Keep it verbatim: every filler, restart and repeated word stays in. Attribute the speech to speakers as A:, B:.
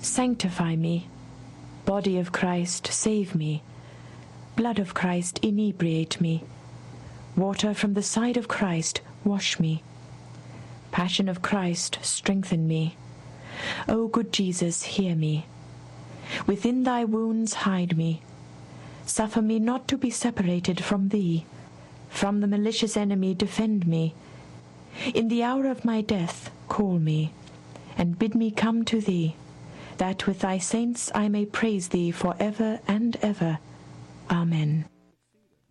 A: Sanctify me. Body of Christ, save me. Blood of Christ, inebriate me. Water from the side of Christ, wash me. Passion of Christ, strengthen me. O good Jesus, hear me. Within thy wounds hide me. Suffer me not to be separated from thee. From the malicious enemy defend me. In the hour of my death call me, and bid me come to thee, that with thy saints I may praise thee for ever and ever. Amen.